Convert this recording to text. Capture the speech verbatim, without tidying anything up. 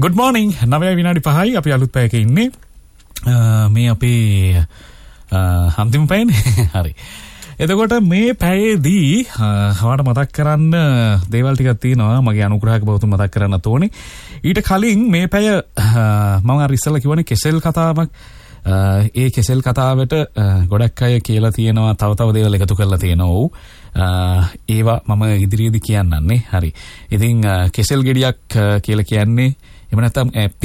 good morning නවය විනාඩි පහයි අපි අලුත් පැයක ඉන්නේ මේ අපේ අන්තිම පැයනේ හරි එතකොට මේ පැයේදී හවට මතක් කරන්න දේවල් ටිකක් තියෙනවා මගේ අනුග්‍රහක බවතුන් මතක් කරන්න ඕනේ ඊට කලින් මේ පැය මම අර ඉස්සෙල්ලා කිව්වනේ කෙසෙල් කතාවක් ඒ කෙසෙල් කතාවට ගොඩක් අය කියලා තියෙනවා තව තව දේවල් එකතු කරලා තියෙනවා ඒවා මම ඉදිරියේදී කියන්නන්නේ හරි ඉතින් කෙසෙල් ගෙඩියක් කියලා කියන්නේ එහෙම නැත්නම්